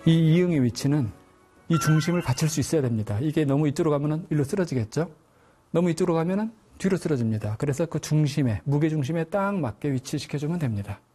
이 이응의 위치는 이 중심을 받칠 수 있어야 됩니다. 이게 너무 이쪽으로 가면은 일로 쓰러지겠죠? 너무 이쪽으로 가면은 뒤로 쓰러집니다. 그래서 그 중심에, 무게 중심에 딱 맞게 위치시켜주면 됩니다.